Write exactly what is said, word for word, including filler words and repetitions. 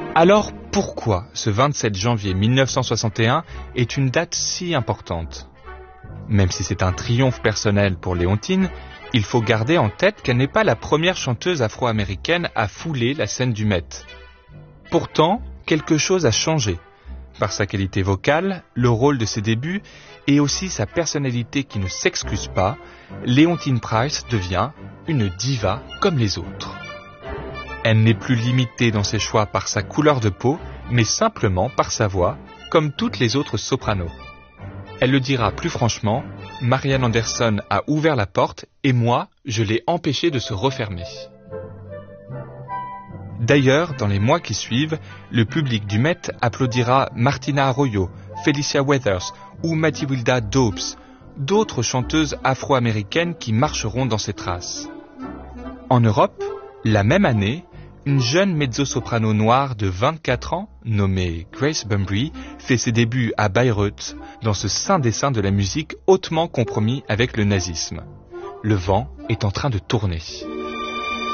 Alors pourquoi ce vingt-sept janvier mille neuf cent soixante et un est une date si importante ? Même si c'est un triomphe personnel pour Léontine, il faut garder en tête qu'elle n'est pas la première chanteuse afro-américaine à fouler la scène du Met. Pourtant, quelque chose a changé. Par sa qualité vocale, le rôle de ses débuts et aussi sa personnalité qui ne s'excuse pas, Léontine Price devient une diva comme les autres. Elle n'est plus limitée dans ses choix par sa couleur de peau, mais simplement par sa voix, comme toutes les autres sopranos. Elle le dira plus franchement, Marian Anderson a ouvert la porte et moi, je l'ai empêchée de se refermer. D'ailleurs, dans les mois qui suivent, le public du Met applaudira Martina Arroyo, Felicia Weathers ou Mathilda Dobbs, d'autres chanteuses afro-américaines qui marcheront dans ses traces. En Europe, la même année, une jeune mezzo-soprano noire de vingt-quatre ans, nommée Grace Bumbry, fait ses débuts à Bayreuth, dans ce saint des saints de la musique hautement compromis avec le nazisme. Le vent est en train de tourner.